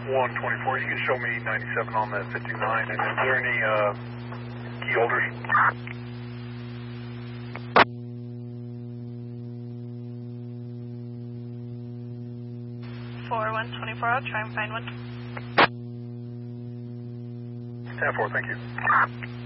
124, you can show me 97 on that 59, and is there any key holders? 124, I'll try and find one. 10-4, thank you.